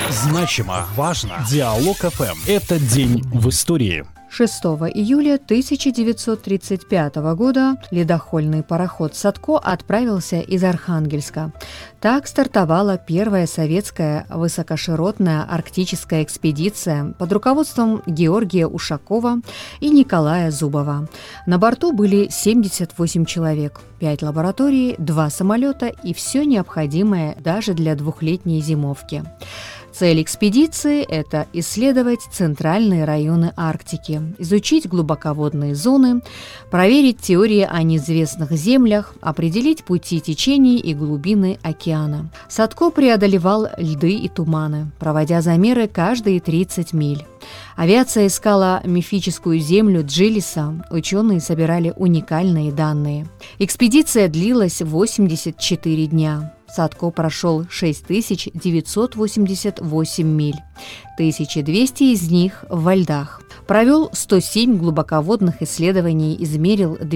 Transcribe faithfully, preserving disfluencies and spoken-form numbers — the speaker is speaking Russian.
Значимо, важно. Диалог эф эм. Это день в истории. шестого июля тысяча девятьсот тридцать пятого года ледохольный пароход «Садко» отправился из Архангельска. Так стартовала первая советская высокоширотная арктическая экспедиция под руководством Георгия Ушакова и Николая Зубова. На борту были семьдесят восемь человек, пять лабораторий, два самолета и все необходимое даже для двухлетней зимовки. Цель экспедиции – это исследовать центральные районы Арктики, изучить глубоководные зоны, проверить теории о неизвестных землях, определить пути течений и глубины океана. Садко преодолевал льды и туманы, проводя замеры каждые тридцать миль. Авиация искала мифическую землю Джилиса, ученые собирали уникальные данные. Экспедиция длилась восемьдесят четыре дня. Садко прошел шесть тысяч девятьсот восемьдесят восемь миль, тысяча двести из них во льдах. Провел сто семь глубоководных исследований, измерил